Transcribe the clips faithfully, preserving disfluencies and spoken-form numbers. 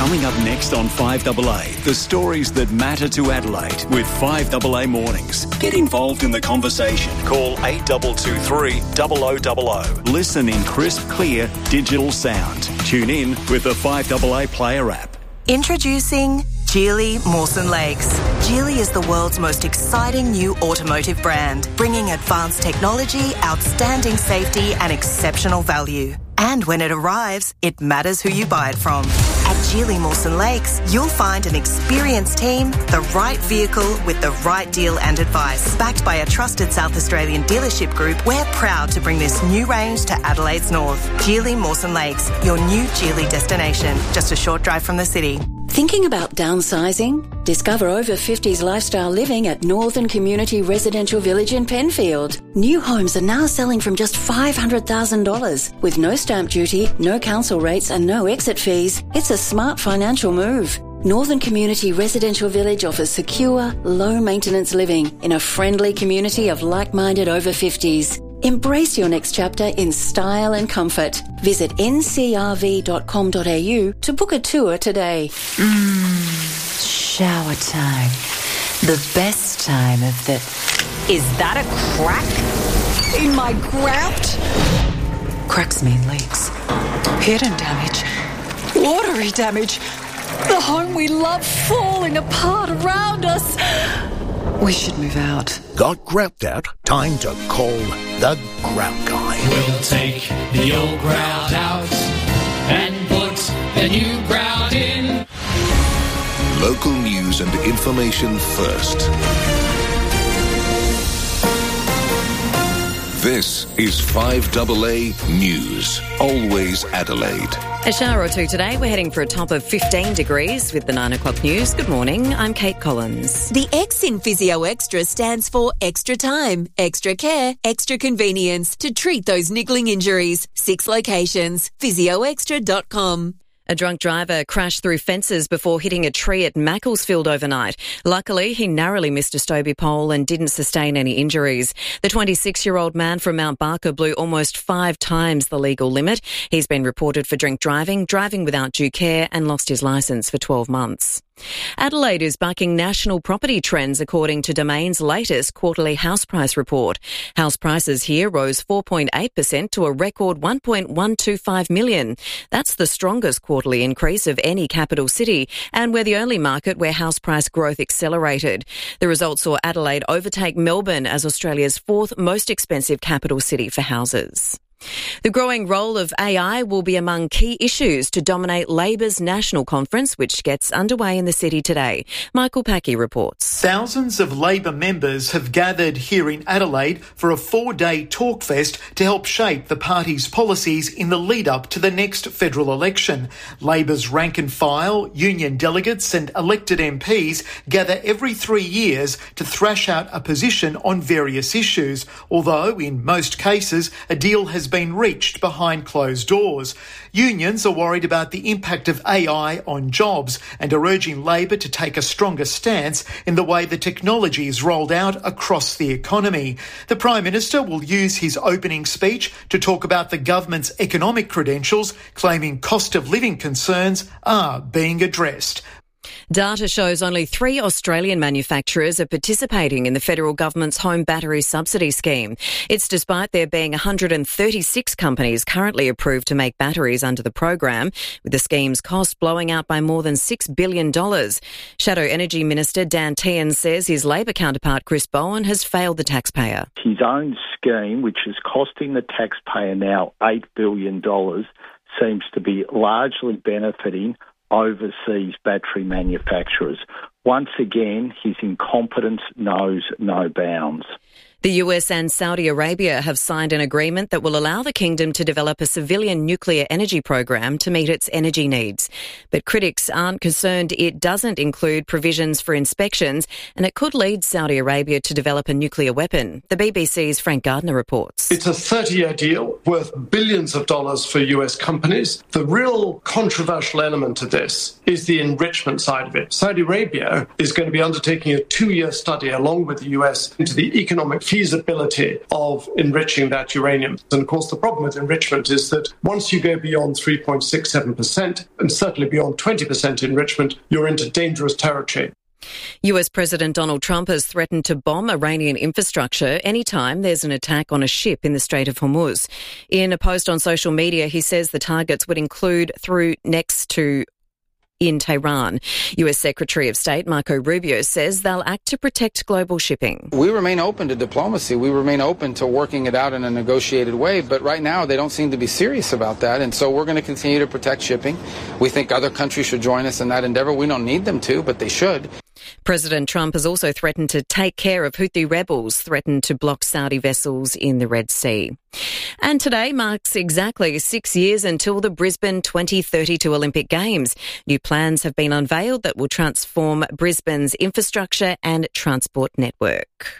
Coming up next on five A A, the stories that matter to Adelaide with five A A Mornings. Get involved in the conversation. Call eight two two three, zero zero zero zero. Listen in crisp, clear, digital sound. Tune in with the five A A Player app. Introducing Geely Mawson Lakes. Geely is the world's most exciting new automotive brand, bringing advanced technology, outstanding safety and exceptional value. And when it arrives, it matters who you buy it from. At Geely Mawson Lakes, you'll find an experienced team, the right vehicle with the right deal and advice. Backed by a trusted South Australian dealership group, we're proud to bring this new range to Adelaide's north. Geely Mawson Lakes, your new Geely destination, just a short drive from the city. Thinking about downsizing? Discover over fifties lifestyle living at Northern Community Residential Village in Penfield. New homes are now selling from just five hundred thousand dollars. With no stamp duty, no council rates and no exit fees, it's a smart financial move. Northern Community Residential Village offers secure, low-maintenance living in a friendly community of like-minded over fifties. Embrace your next chapter in style and comfort. Visit n c r v dot com dot a u to book a tour today. Mmm, shower time. The best time of the... Is that a crack in my grout? Cracks mean leaks. Hidden damage. Watery damage. The home we love falling apart around us. We should move out. Got grout out? Time to call the Grout Guy. We'll take the old grout out and put the new grout in. Local news and information first. This is five A A News. Always Adelaide. A shower or two today. We're heading for a top of fifteen degrees with the nine o'clock news. Good morning. I'm Kate Collins. The X in Physio Extra stands for extra time, extra care, extra convenience to treat those niggling injuries. Six locations. physio extra dot com. A drunk driver crashed through fences before hitting a tree at Macclesfield overnight. Luckily, he narrowly missed a Stobie pole and didn't sustain any injuries. The twenty-six-year-old man from Mount Barker blew almost five times the legal limit. He's been reported for drink driving, driving without due care and lost his licence for twelve months. Adelaide is bucking national property trends according to Domain's latest quarterly house price report. House prices here rose four point eight percent to a record one point one two five million. That's the strongest quarterly increase of any capital city, and we're the only market where house price growth accelerated. The results saw Adelaide overtake Melbourne as Australia's fourth most expensive capital city for houses. The growing role of A I will be among key issues to dominate Labor's national conference, which gets underway in the city today. Michael Packey reports. Thousands of Labor members have gathered here in Adelaide for a four-day talkfest to help shape the party's policies in the lead-up to the next federal election. Labor's rank-and-file, union delegates and elected M Ps gather every three years to thrash out a position on various issues, although in most cases a deal has been reached behind closed doors. Unions are worried about the impact of A I on jobs and are urging Labor to take a stronger stance in the way the technology is rolled out across the economy. The Prime Minister will use his opening speech to talk about the government's economic credentials, claiming cost of living concerns are being addressed. Data shows only three Australian manufacturers are participating in the federal government's home battery subsidy scheme. It's despite there being one hundred thirty-six companies currently approved to make batteries under the program, with the scheme's cost blowing out by more than six billion dollars. Shadow Energy Minister Dan Tehan says his Labor counterpart Chris Bowen has failed the taxpayer. His own scheme, which is costing the taxpayer now eight billion dollars, seems to be largely benefiting overseas battery manufacturers. Once again, his incompetence knows no bounds. The U S and Saudi Arabia have signed an agreement that will allow the kingdom to develop a civilian nuclear energy program to meet its energy needs. But critics aren't concerned it doesn't include provisions for inspections, and it could lead Saudi Arabia to develop a nuclear weapon. The B B C's Frank Gardner reports. It's a thirty-year deal worth billions of dollars for U S companies. The real controversial element of this is the enrichment side of it. Saudi Arabia is going to be undertaking a two-year study along with the U S into the economic future feasibility of enriching that uranium. And of course, the problem with enrichment is that once you go beyond three point six seven percent, and certainly beyond twenty percent enrichment, you're into dangerous territory. U S President Donald Trump has threatened to bomb Iranian infrastructure anytime there's an attack on a ship in the Strait of Hormuz. In a post on social media, he says the targets would include through next to in Tehran. U S Secretary of State Marco Rubio says they'll act to protect global shipping. We remain open to diplomacy. We remain open to working it out in a negotiated way. But right now, they don't seem to be serious about that. And so we're going to continue to protect shipping. We think other countries should join us in that endeavor. We don't need them to, but they should. President Trump has also threatened to take care of Houthi rebels threatened to block Saudi vessels in the Red Sea. And today marks exactly six years until the Brisbane twenty thirty-two Olympic Games. New plans have been unveiled that will transform Brisbane's infrastructure and transport network.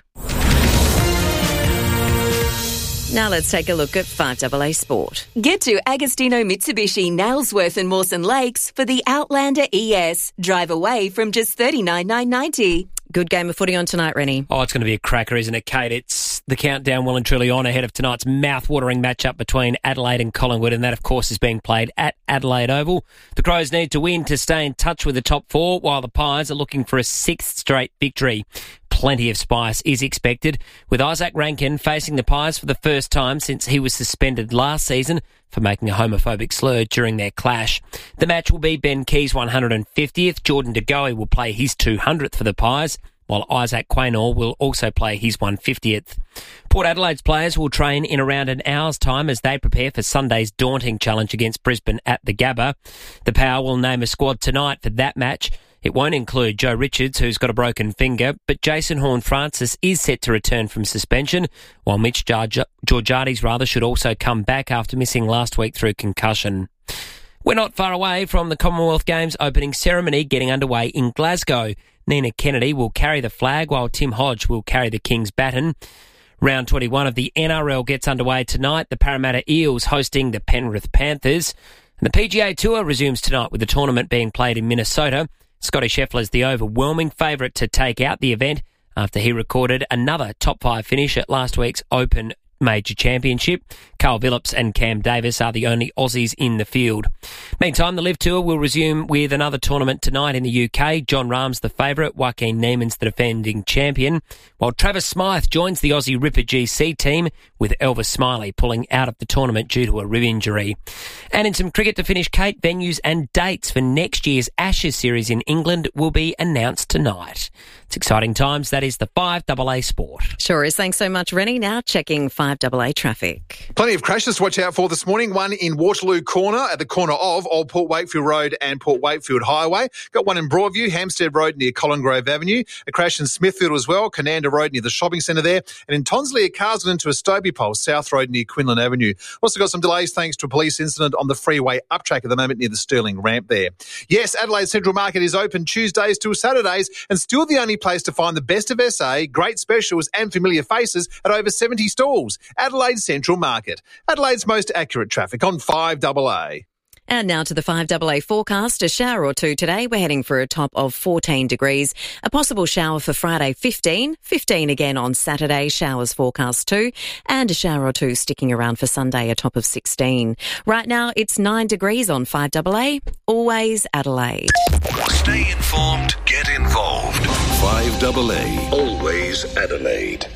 Now let's take a look at five A A Sport. Get to Agostino Mitsubishi, Nailsworth and Mawson Lakes for the Outlander E S. Drive away from just thirty-nine thousand nine hundred ninety dollars. Good game of footy on tonight, Rennie. Oh, it's going to be a cracker, isn't it, Kate? It's the countdown well and truly on ahead of tonight's mouth-watering matchup between Adelaide and Collingwood, and that, of course, is being played at Adelaide Oval. The Crows need to win to stay in touch with the top four, while the Pies are looking for a sixth straight victory. Plenty of spice is expected, with Isaac Rankin facing the Pies for the first time since he was suspended last season for making a homophobic slur during their clash. The match will be Ben Keys' one hundred fiftieth. Jordan De Goey will play his two hundredth for the Pies, while Isaac Quaynor will also play his one hundred fiftieth. Port Adelaide's players will train in around an hour's time as they prepare for Sunday's daunting challenge against Brisbane at the Gabba. The Power will name a squad tonight for that match. It won't include Joe Richards, who's got a broken finger, but Jason Horne-Francis is set to return from suspension, while Mitch Georgiades rather should also come back after missing last week through concussion. We're not far away from the Commonwealth Games opening ceremony getting underway in Glasgow. Nina Kennedy will carry the flag while Tim Hodge will carry the King's baton. Round twenty-one of the N R L gets underway tonight. The Parramatta Eels hosting the Penrith Panthers. And the P G A Tour resumes tonight with the tournament being played in Minnesota. Scotty Scheffler's the overwhelming favourite to take out the event after he recorded another top five finish at last week's Open Major Championship. Carl Phillips and Cam Davis are the only Aussies in the field. Meantime, the Live Tour will resume with another tournament tonight in the U K. John Rahm's the favourite, Joaquin Neiman's the defending champion, while Travis Smythe joins the Aussie Ripper G C team, with Elvis Smiley pulling out of the tournament due to a rib injury. And in some cricket to finish, Kate, venues and dates for next year's Ashes series in England will be announced tonight. It's exciting times. That is the five A A Sport. Sure is. Thanks so much, Rennie. Now checking five A A traffic. Plenty of crashes to watch out for this morning. One in Waterloo Corner at the corner of Old Port Wakefield Road and Port Wakefield Highway. Got one in Broadview, Hampstead Road near Colin Grove Avenue. A crash in Smithfield as well, Cananda Road near the shopping centre there. And in Tonsley, a car's got into a Stobie pole, South Road near Quinlan Avenue. Also got some delays thanks to a police incident on the freeway up track at the moment near the Stirling ramp there. Yes, Adelaide Central Market is open Tuesdays till Saturdays and still the only place to find the best of S A, great specials and familiar faces at over seventy stalls. Adelaide Central Market. Adelaide's most accurate traffic on five A A. And now to the five A A forecast. A shower or two today. We're heading for a top of fourteen degrees. A possible shower for Friday, fifteen. fifteen again on Saturday. Showers forecast too. And a shower or two sticking around for Sunday, a top of sixteen. Right now, it's nine degrees on five A A. Always Adelaide. Stay informed. Get involved. five A A. Always Adelaide.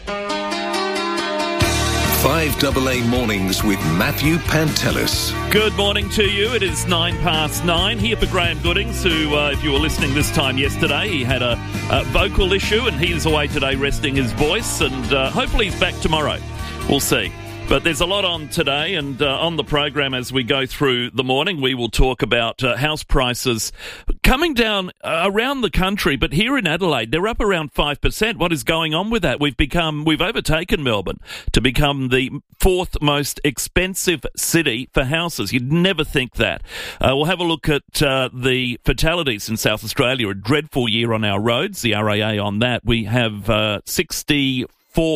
five A A Mornings with Matthew Pantelis. Good morning to you. It is nine past nine. Here for Graham Goodings, who, uh, if you were listening this time yesterday, he had a, a vocal issue and he's away today resting his voice, and uh, hopefully he's back tomorrow. We'll see. But there's a lot on today, and uh, on the program as we go through the morning, we will talk about uh, house prices coming down uh, around the country, but here in Adelaide, they're up around five percent. What is going on with that? We've become, we've overtaken Melbourne to become the fourth most expensive city for houses. You'd never think that. Uh, we'll have a look at uh, the fatalities in South Australia, a dreadful year on our roads, the R A A on that. We have uh, sixty-four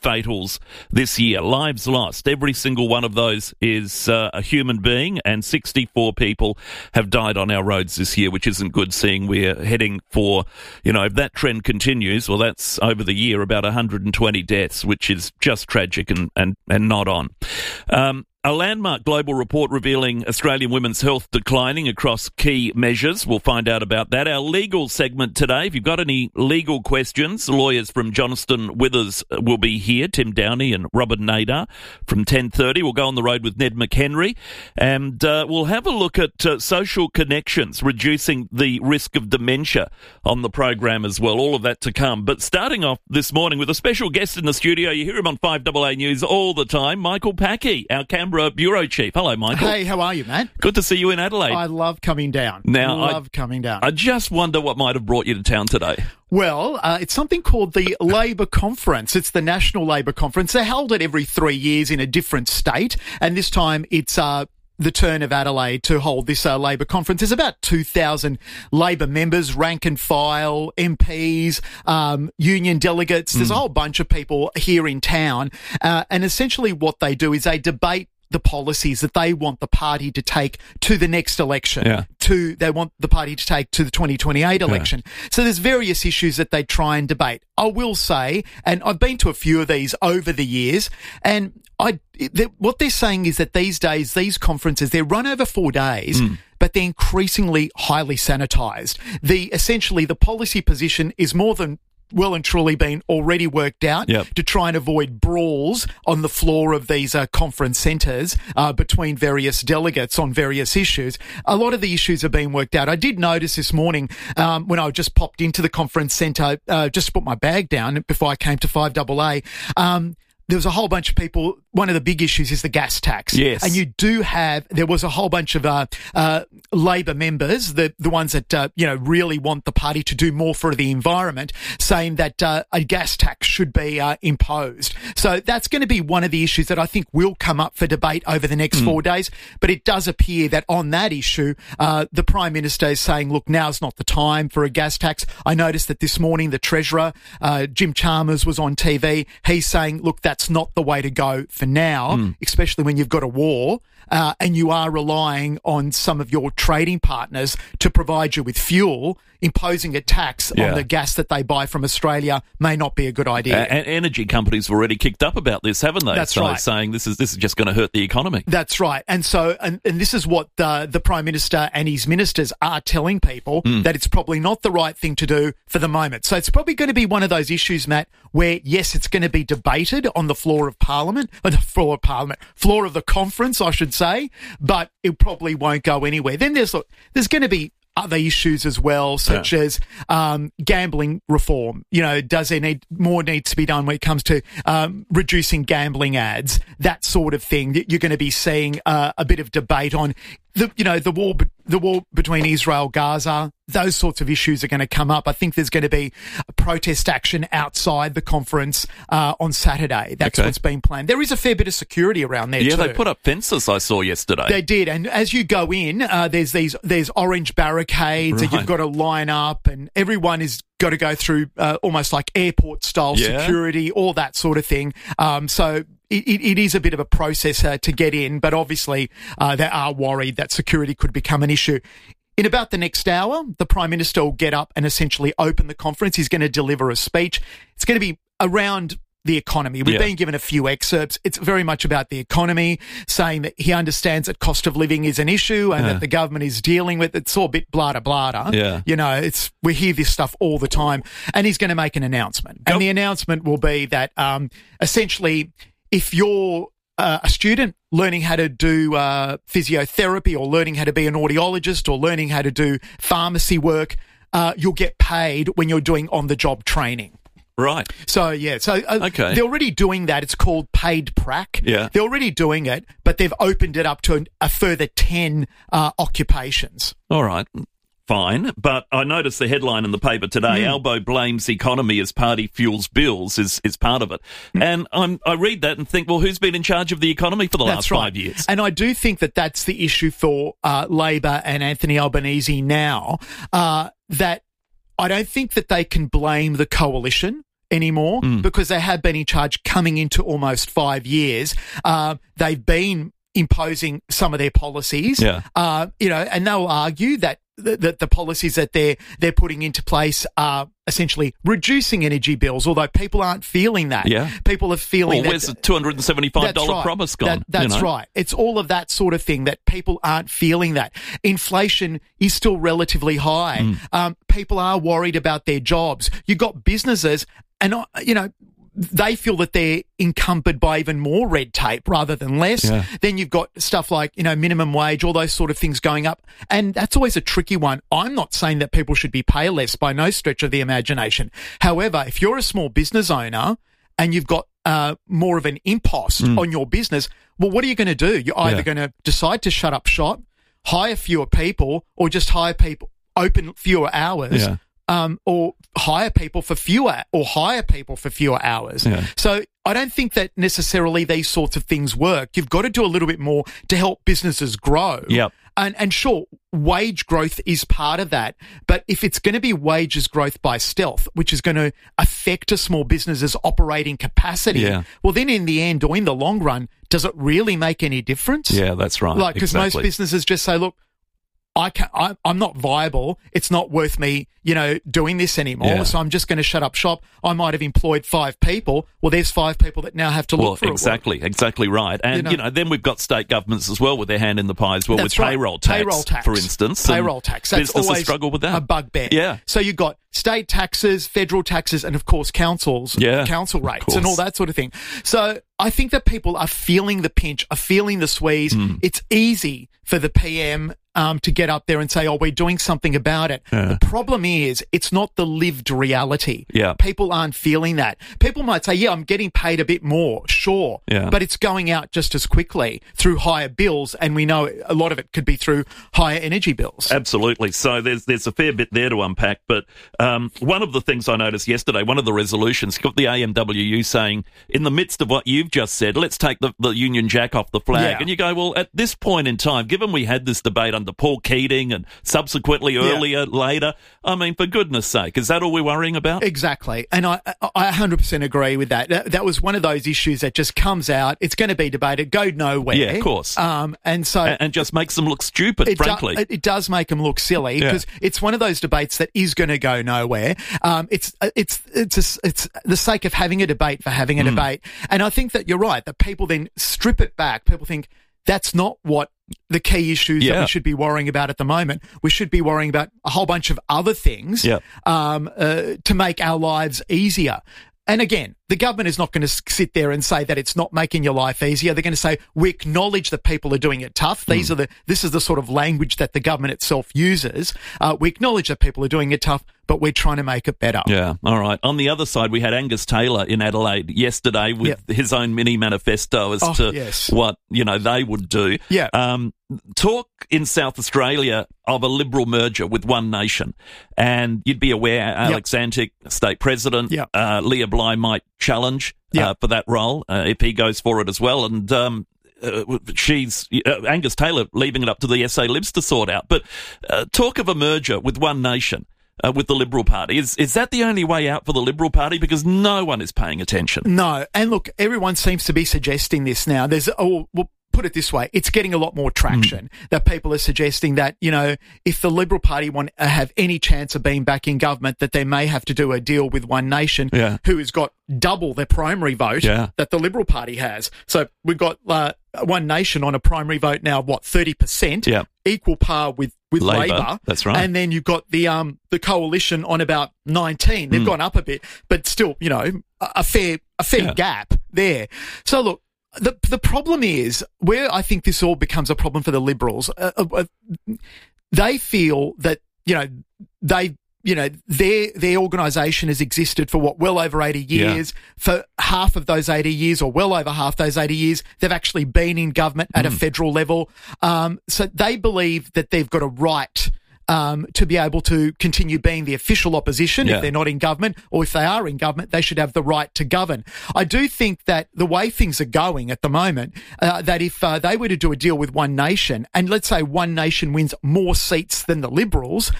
fatals this year. Lives lost. Every single one of those is uh, a human being, and sixty-four people have died on our roads this year, which isn't good, seeing we're heading for, you know, if that trend continues, well, that's over the year about one hundred twenty deaths, which is just tragic and, and, and not on. Um, A landmark global report revealing Australian women's health declining across key measures. We'll find out about that. Our legal segment today, if you've got any legal questions, lawyers from Johnston Withers will be here, Tim Downey and Robert Nader from ten thirty. We'll go on the road with Ned McHenry, and uh, we'll have a look at uh, social connections, reducing the risk of dementia on the program as well. All of that to come. But starting off this morning with a special guest in the studio. You hear him on five A A News all the time, Michael Packey, our Canberra Bureau Chief. Hello, Michael. Hey, how are you, man? Good to see you in Adelaide. I love coming down. Now, love I, coming down. I just wonder what might have brought you to town today. Well, uh, it's something called the Labor Conference. It's the National Labor Conference. They're held it every three years in a different state, and this time it's uh, the turn of Adelaide to hold this uh, Labor Conference. There's about two thousand Labor members, rank and file, M Ps, um, union delegates. There's mm. a whole bunch of people here in town, uh, and essentially what they do is they debate the policies that they want the party to take to the next election. Yeah. To they want the party to take to the twenty twenty-eight election. Yeah. So there's various issues that they try and debate. I will say, and I've been to a few of these over the years, and I they, what they're saying is that these days, these conferences, they're run over four days, mm. but they're increasingly highly sanitised. The essentially the policy position is more than well and truly been already worked out yep. to try and avoid brawls on the floor of these uh, conference centres uh, between various delegates on various issues. A lot of the issues are being worked out. I did notice this morning um, when I just popped into the conference centre, uh, just to put my bag down before I came to five A A, um, there was a whole bunch of people. One of the big issues is the gas tax. Yes. And you do have, there was a whole bunch of uh, uh, Labor members, the the ones that, uh, you know, really want the party to do more for the environment, saying that uh, a gas tax should be uh, imposed. So that's going to be one of the issues that I think will come up for debate over the next mm. four days. But it does appear that on that issue, uh, the Prime Minister is saying, look, now's not the time for a gas tax. I noticed that this morning the Treasurer, uh, Jim Chalmers, was on T V. He's saying, look, that's not the way to go for now, mm. especially when you've got a war uh, and you are relying on some of your trading partners to provide you with fuel. Imposing a tax yeah. on the gas that they buy from Australia may not be a good idea. Uh, and energy companies have already kicked up about this, haven't they? That's so right. Saying this is this is just going to hurt the economy. That's right. And so, and, and this is what the, the Prime Minister and his ministers are telling people, mm. that it's probably not the right thing to do for the moment. So it's probably going to be one of those issues, Matt, where, yes, it's going to be debated on the floor of Parliament, or the floor of Parliament, floor of the conference, I should say, but it probably won't go anywhere. Then there's, there's going to be other issues as well, such yeah. as um, gambling reform. You know, does there need more needs to be done when it comes to um, reducing gambling ads? That sort of thing that you're going to be seeing uh, a bit of debate on. The you know the war the war between Israel Gaza, those sorts of issues are going to come up. I think there's going to be a protest action outside the conference uh, on Saturday. That's okay. what's been planned. There is a fair bit of security around there. Yeah, too. They put up fences I saw yesterday. They did, and as you go in, uh, there's these there's orange barricades right. that you've got to line up, and everyone is got to go through uh, almost like airport style yeah. security, all that sort of thing. Um, so. It, it, it is a bit of a process uh, to get in, but obviously uh, they are worried that security could become an issue. In about the next hour, the Prime Minister will get up and essentially open the conference. He's going to deliver a speech. It's going to be around the economy. We've yeah. been given a few excerpts. It's very much about the economy, saying that he understands that cost of living is an issue and yeah. that the government is dealing with it. It's all a bit blada blada. Yeah. You know, it's we hear this stuff all the time. And he's going to make an announcement. Yep. And the announcement will be that um, essentially if you're uh, a student learning how to do uh, physiotherapy or learning how to be an audiologist or learning how to do pharmacy work, uh, you'll get paid when you're doing on-the-job training. Right. So, yeah. So uh, okay. they're already doing that. It's called paid prac. Yeah. They're already doing it, but they've opened it up to a further ten uh, occupations. All right. Fine, but I noticed the headline in the paper today, mm. Albo blames economy as party fuels bills is, is part of it. Mm. And I'm, I read that and think, well, who's been in charge of the economy for the that's last right. five years? And I do think that that's the issue for uh, Labor and Anthony Albanese now, uh, that I don't think that they can blame the coalition. anymore mm. because they have been in charge coming into almost five years. Uh, they've been imposing some of their policies, yeah. uh, you know, and they'll argue that the, the, the policies that they're they're putting into place are essentially reducing energy bills, although people aren't feeling that. Yeah. People are feeling well, that. Where's the two hundred seventy-five dollars right. promise gone? That, that's you know? right. It's all of that sort of thing that people aren't feeling that. Inflation is still relatively high. Mm. Um, people are worried about their jobs. You've got businesses and, uh, you know, they feel that they're encumbered by even more red tape rather than less. Yeah. Then you've got stuff like, you know, minimum wage, all those sort of things going up. And that's always a tricky one. I'm not saying that people should be paid less by no stretch of the imagination. However, if you're a small business owner and you've got uh, more of an impost mm. on your business, well, what are you going to do? You're either yeah. going to decide to shut up shop, hire fewer people, or just hire people, open fewer hours. Yeah. Um, or hire people for fewer, or hire people for fewer hours. Yeah. So I don't think that necessarily these sorts of things work. You've got to do a little bit more to help businesses grow. Yep. And, and sure, wage growth is part of that. But if it's going to be wages growth by stealth, which is going to affect a small business's operating capacity, yeah. well, then in the end or in the long run, does it really make any difference? Yeah, that's right. Like, because exactly. most businesses just say, look, I can't, I, I'm not viable. It's not worth me, you know, doing this anymore. Yeah. So I'm just going to shut up shop. I might have employed five people. Well, there's five people that now have to look well, for exactly, it. exactly right. And, you know, you know, then we've got state governments as well with their hand in the pie as well That's with right. payroll tax, payroll tax, for instance. Payroll tax. That's businesses always struggle with that. a bugbear. Yeah. So you've got state taxes, federal taxes, and of course councils, yeah, council rates and all that sort of thing. So I think that people are feeling the pinch, are feeling the squeeze. Mm. It's easy for the P M Um, to get up there and say, oh, we're doing something about it. Yeah. The problem is it's not the lived reality. Yeah. People aren't feeling that. People might say, yeah, I'm getting paid a bit more, sure, yeah. but it's going out just as quickly through higher bills, and we know a lot of it could be through higher energy bills. Absolutely. So there's there's a fair bit there to unpack, but um, one of the things I noticed yesterday, one of the resolutions, got the A M W U saying, in the midst of what you've just said, let's take the, the Union Jack off the flag. Yeah. And you go, well, at this point in time, given we had this debate under Paul Keating and subsequently earlier, yeah. later, I mean, for goodness sake, is that all we're worrying about? Exactly. And I, I one hundred percent agree with that. that. That was one of those issues that just comes out. It's going to be debated, go nowhere. Yeah, of course. Um, and so. And, and just makes them look stupid, it frankly. Do, it, it does make them look silly because yeah. it's one of those debates that is going to go nowhere. Um, it's, it's, it's, a, it's the sake of having a debate for having a mm. debate. And I think that you're right, that people then strip it back. People think that's not what the key issues yeah. that we should be worrying about at the moment. We should be worrying about a whole bunch of other things yeah. um, uh, to make our lives easier. And again, the government is not going to sit there and say that it's not making your life easier. They're going to say, we acknowledge that people are doing it tough. These mm. are the, this is the sort of language that the government itself uses. Uh, we acknowledge that people are doing it tough, but we're trying to make it better. Yeah. All right. On the other side, we had Angus Taylor in Adelaide yesterday with yeah. his own mini manifesto as oh, to yes. what, you know, they would do. Yeah. Um, talk in South Australia of a Liberal merger with One Nation. And you'd be aware, Alex yep. Antic, state president, yep. uh, Leah Bly might challenge yep. uh, for that role uh, if he goes for it as well. And um, uh, she's uh, Angus Taylor leaving it up to the S A Libs to sort out. But uh, talk of a merger with One Nation. Uh, with the Liberal Party. Is is that the only way out for the Liberal Party? Because no one is paying attention. No. And look, everyone seems to be suggesting this now. There's, oh, well, put it this way, it's getting a lot more traction mm. that people are suggesting that, you know, if the Liberal Party want to have any chance of being back in government, that they may have to do a deal with One Nation, yeah. who has got double their primary vote yeah. that the Liberal Party has. So we've got uh, One Nation on a primary vote now, what, thirty percent? Yeah. Equal par with, with Labor. Labor. That's right. And then you've got the um the coalition on about nineteen. They've mm. gone up a bit, but still, you know, a, a fair a fair yeah. gap there. So look, the the problem is where I think this all becomes a problem for the Liberals. Uh, uh, they feel that, you know, they you know, their their organisation has existed for what, well over eighty years. Yeah. For half of those eighty years, or well over half those eighty years, they've actually been in government at mm. a federal level. Um, so they believe that they've got a right um, to be able to continue being the official opposition yeah. if they're not in government, or if they are in government, they should have the right to govern. I do think that the way things are going at the moment, uh, that if uh, they were to do a deal with One Nation, and let's say One Nation wins more seats than the Liberals,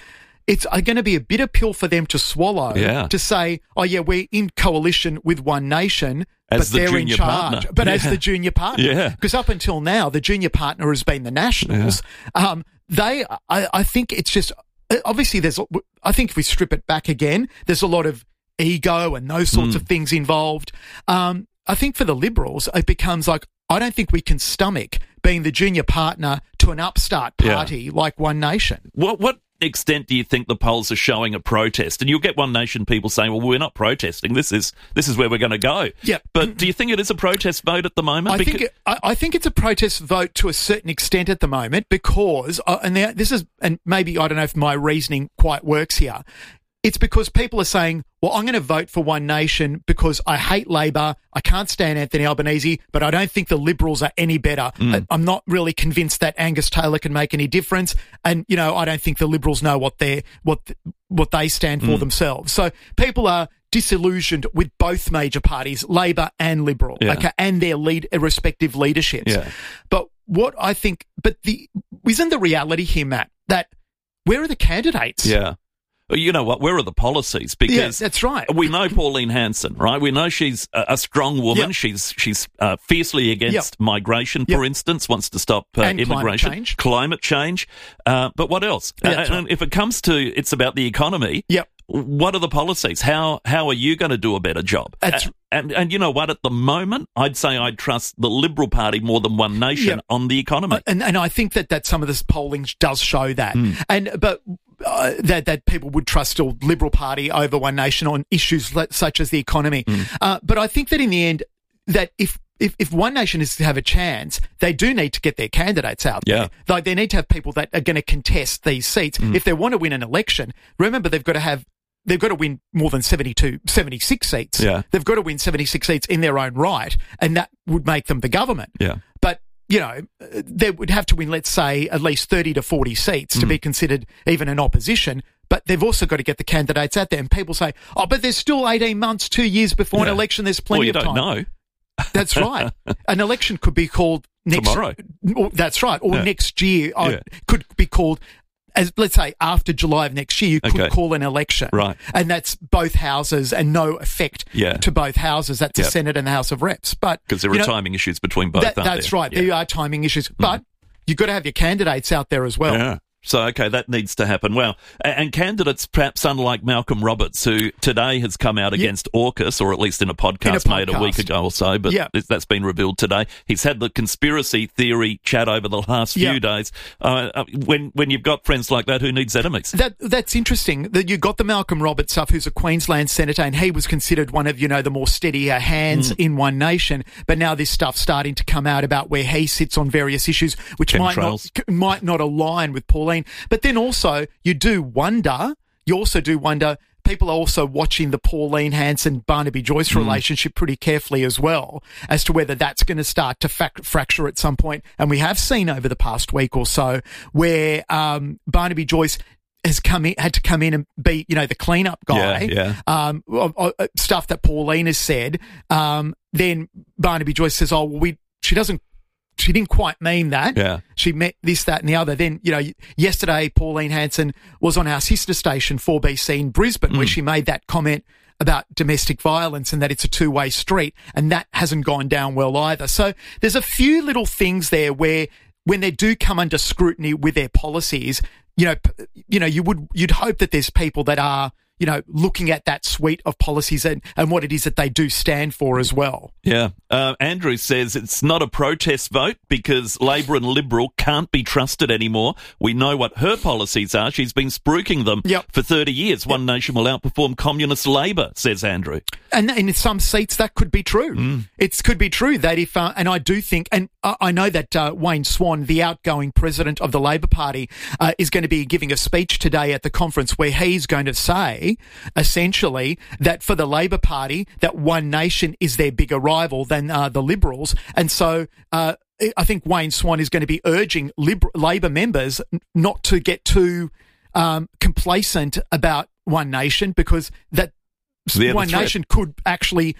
it's going to be a bitter pill for them to swallow Yeah. to say, oh, yeah, we're in coalition with One Nation, As but the they're in junior charge. partner. But as Yeah. the junior partner. Yeah. Because up until now, the junior partner has been the Nationals. Um, they, I, I think it's just, obviously there's, I think if we strip it back again, there's a lot of ego and those sorts Mm. of things involved. Um, I think for the Liberals, it becomes like, I don't think we can stomach being the junior partner to an upstart Yeah. party like One Nation. What what extent do you think the polls are showing a protest? And you'll get One Nation people saying, well, we're not protesting. This is this is where we're going to go. Yeah. But do you think it is a protest vote at the moment? I think it, I, I think it's a protest vote to a certain extent at the moment because, uh, and now this is, and maybe I don't know if my reasoning quite works here. It's because people are saying, well, I'm going to vote for One Nation because I hate Labor, I can't stand Anthony Albanese, but I don't think the Liberals are any better. Mm. I, I'm not really convinced that Angus Taylor can make any difference, and you know, I don't think the Liberals know what they what what they stand for Mm. themselves. So people are disillusioned with both major parties, Labor and Liberal, Yeah. okay, and their lead respective leaderships. Yeah. But what I think, but the isn't the reality here, Matt, that where are the candidates? Yeah. Well, you know what? Where are the policies? Because Yeah, that's right. We know Pauline Hanson, right? We know she's a, a strong woman. Yep. She's she's uh, fiercely against Yep. migration, for Yep. instance, wants to stop uh, And climate immigration, change. climate change. Uh, but what else? Yeah, Uh, that's and if it comes to it's about the economy, Yep. what are the policies? How how are you going to do a better job? That's- Uh, and and you know what? At the moment, I'd say I'd trust the Liberal Party more than One Nation Yep. on the economy. And and I think that, that some of this polling does show that. Mm. And but uh, that that people would trust still Liberal Party over One Nation on issues le- such as the economy. Mm. Uh, but I think that in the end, that if If, if One Nation is to have a chance, they do need to get their candidates out Yeah. there. Like they need to have people that are going to contest these seats. Mm. If they want to win an election, remember they've got to have they've got to win more than seventy-two, seventy-six seats. Yeah. They've got to win seventy-six seats in their own right, and that would make them the government. Yeah. But, you know, uh, they would have to win, let's say, at least thirty to forty seats to Mm. be considered even an opposition. But they've also got to get the candidates out there. And people say, oh, but there's still eighteen months, two years before an Yeah. election. There's plenty well, you of don't time. know. That's right. An election could be called next Tomorrow. or- That's right. Or Yeah. next year. Or Yeah. could be called, as let's say, after July of next year, you could Okay. call an election. Right. And that's both houses and no effect Yeah. to both houses. That's Yeah. the Senate and the House of Reps. But Because there you are know, timing issues between both, that- aren't That's there? right. Yeah. There are timing issues. But you've got to have your candidates out there as well. Yeah. So, okay, that needs to happen. Well, a- and candidates, perhaps unlike Malcolm Roberts, who today has come out against AUKUS, or at least in a podcast, In a made a week podcast. ago or so, but Yeah. that's been revealed today. He's had the conspiracy theory chat over the last few Yeah. days. Uh, uh, when when you've got friends like that, who needs enemies? That that's interesting that you got the Malcolm Roberts stuff, who's a Queensland senator, and he was considered one of you know the more steadier hands Mm. in One Nation. But now this stuff's starting to come out about where he sits on various issues, which might not Chemtrails. might not align with Pauline. But then also you do wonder. You also do wonder. People are also watching the Pauline Hanson Barnaby Joyce Mm. relationship pretty carefully as well, as to whether that's going to start to fac- fracture at some point. And we have seen over the past week or so where um, Barnaby Joyce has come in, had to come in and be, you know, the cleanup guy. Yeah, yeah. Um, of- of- of stuff that Pauline has said. Um, then Barnaby Joyce says, "Oh, well, we." She doesn't. She didn't quite mean that. Yeah. She meant this, that, and the other. Then, you know, yesterday Pauline Hanson was on our sister station four B C in Brisbane, where Mm. she made that comment about domestic violence and that it's a two-way street, and that hasn't gone down well either. So there's a few little things there where, when they do come under scrutiny with their policies, you know, p- you know, you would you'd hope that there's people that are, you know, looking at that suite of policies and, and what it is that they do stand for as well. Yeah. Uh, Andrew says it's not a protest vote because Labor and Liberal can't be trusted anymore. We know what her policies are. She's been spruiking them Yep. for thirty years. Yep. One Nation will outperform Communist Labor, says Andrew. And in some seats, that could be true. Mm. It could be true that if, uh, and I do think, and I, I know that uh, Wayne Swan, the outgoing president of the Labor Party, uh, is going to be giving a speech today at the conference where he's going to say, essentially, that for the Labor Party, that One Nation is their bigger rival than uh, the Liberals. And so, uh, I think Wayne Swan is going to be urging Liber- Labor members n- not to get too um, complacent about One Nation, because that They're the One threat. Nation could actually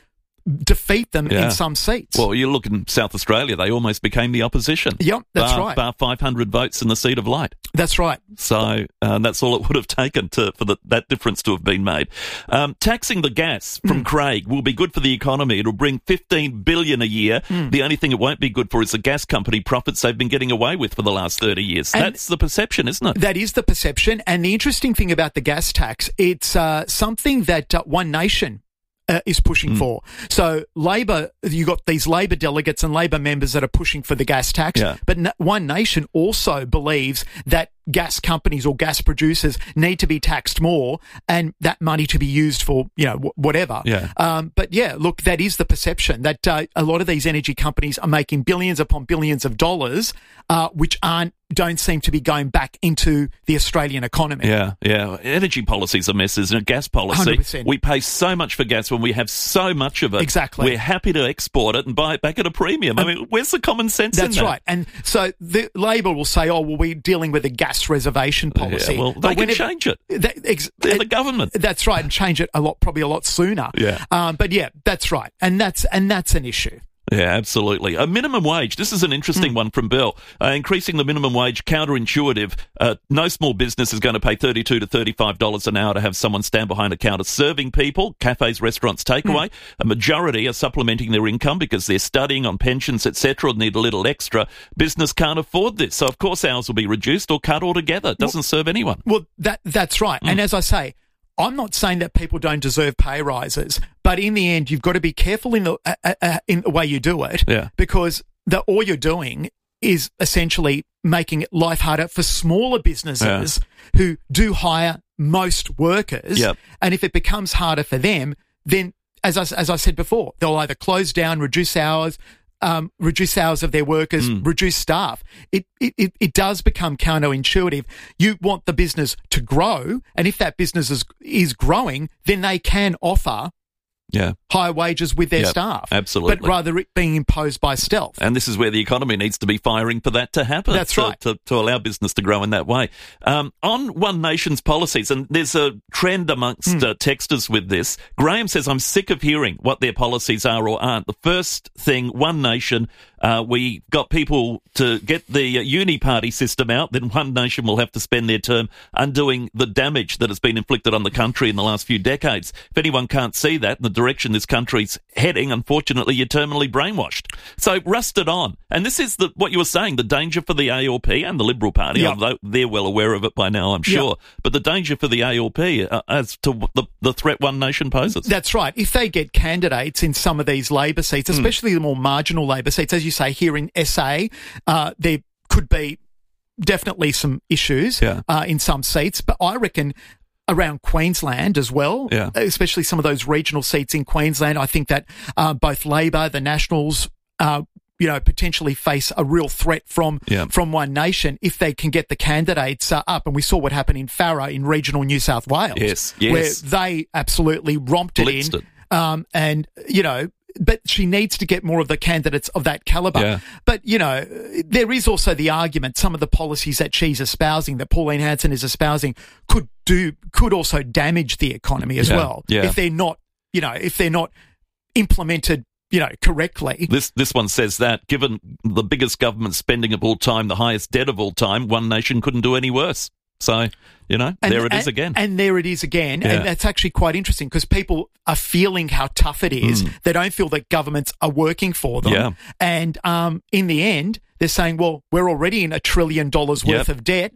defeat them Yeah. in some seats. Well, you look in South Australia, they almost became the opposition. Yep, that's bar, right. Bar five hundred votes in the seat of Light. That's right. So uh, that's all it would have taken to, for the, that difference to have been made. Um, taxing the gas from Mm. Craig will be good for the economy. It'll bring fifteen billion dollars a year. Mm. The only thing it won't be good for is the gas company profits they've been getting away with for the last thirty years. And That's the perception, isn't it? That is the perception. And the interesting thing about the gas tax, it's uh, something that uh, One Nation Uh, is pushing Mm. for. So Labor, you got these Labor delegates and Labor members that are pushing for the gas tax. Yeah. But N- One Nation also believes that gas companies or gas producers need to be taxed more, and that money to be used for, you know, w- whatever. Yeah. Um, but yeah, look, that is the perception that uh, a lot of these energy companies are making billions upon billions of dollars, uh, which aren't don't seem to be going back into the Australian economy. Yeah, yeah. Energy policy's a mess, isn't it? Gas policy. one hundred percent. We pay so much for gas when we have so much of it. Exactly. We're happy to export it and buy it back at a premium. I mean, where's the common sense in that? That's right. And so the Labor will say, oh, well, we're dealing with a gas reservation policy. Yeah, well, they But can whenever- change it. That, ex- They're the government. That's right, and change it a lot, probably a lot sooner. Yeah. Um, but yeah, that's right, and that's and that's an issue. Yeah, absolutely. A minimum wage. This is an interesting Hmm. one from Bill. Uh, increasing the minimum wage, counterintuitive. Uh, no small business is going to pay thirty-two to thirty-five dollars an hour to have someone stand behind a counter serving people. Cafes, restaurants, takeaway. Hmm. A majority are supplementing their income because they're studying on pensions, et cetera, and need a little extra. Business can't afford this, so of course hours will be reduced or cut altogether. It doesn't serve anyone. Well, that that's right. Mm. And as I say, I'm not saying that people don't deserve pay rises, but in the end, you've got to be careful in the uh, uh, in the way you do it, Yeah. because the all you're doing is essentially making life harder for smaller businesses who do hire most workers. Yep. And if it becomes harder for them, then as I, as I said before, they'll either close down, reduce hours, um, reduce hours of their workers, Mm. reduce staff. It, it, it, it does become counterintuitive. You want the business to grow, and if that business is, is growing, then they can offer Yeah. higher wages with their Yep, staff. absolutely. But rather it being imposed by stealth. And this is where the economy needs to be firing for that to happen. That's to, right. To, to allow business to grow in that way. Um, on One Nation's policies, and there's a trend amongst Mm. uh, texters with this, Graham says, I'm sick of hearing what their policies are or aren't. The first thing, One Nation, uh, we got people to get the uh, uni party system out, then One Nation will have to spend their term undoing the damage that has been inflicted on the country in the last few decades. If anyone can't see that and the direction this country's heading, unfortunately, you're terminally brainwashed. So rusted on. And this is the what you were saying, the danger for the A L P and the Liberal Party, Yep. although they're well aware of it by now, I'm sure. Yep. But the danger for the A L P uh, as to the, the threat One Nation poses. That's right. If they get candidates in some of these Labor seats, especially the more marginal Labor seats, as you say, here in S A, uh, there could be definitely some issues Yeah. uh, in some seats. But I reckon around Queensland as well, Yeah. especially some of those regional seats in Queensland, I think that uh, both Labor, the Nationals, uh, you know, potentially face a real threat from Yeah. from One Nation if they can get the candidates uh, up. And we saw what happened in Farrer in regional New South Wales, Yes, yes. where they absolutely romped it Blitzed in. it. Um, and, you know, but she needs to get more of the candidates of that caliber. Yeah. But, you know, there is also the argument some of the policies that she's espousing, that Pauline Hanson is espousing, could do, could also damage the economy as Yeah, well. yeah. If they're not, you know, if they're not implemented, you know, correctly. This this one says that, given the biggest government spending of all time, the highest debt of all time, One Nation couldn't do any worse. So, you know, And- there it is and- again. And there it is again. Yeah. And that's actually quite interesting because people are feeling how tough it is. Mm. They don't feel that governments are working for them. Yeah. And um, in the end, they're saying, well, we're already in a trillion dollars worth Yep. of debt.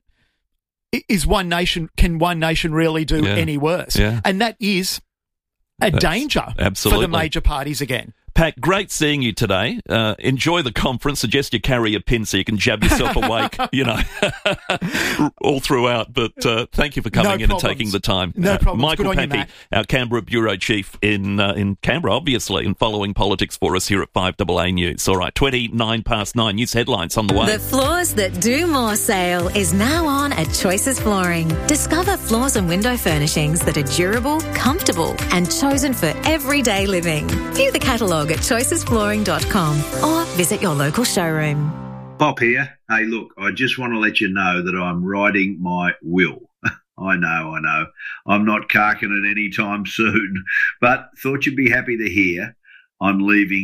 I- Is One Nation, can One Nation really do Yeah. any worse? Yeah. And that is a That's- danger absolutely. for the major parties again. Pat, great seeing you today. Uh, enjoy the conference. Suggest you carry a pin so you can jab yourself awake, you know, all throughout. But uh, thank you for coming No in problems. and taking the time. No uh, problems. Michael Good on you, Pappy, Matt. our Canberra Bureau Chief in uh, in Canberra, obviously, and following politics for us here at five A A News. All right, twenty-nine past nine. News headlines on the way. The Floors That Do More sale is now on at Choices Flooring. Discover floors and window furnishings that are durable, comfortable, and chosen for everyday living. View the catalogue at choices flooring dot com or visit your local showroom. Bob here. Hey, look, I just want to let you know that I'm writing my will. I know, I know. I'm not carking it anytime soon, but thought you'd be happy to hear. I'm leaving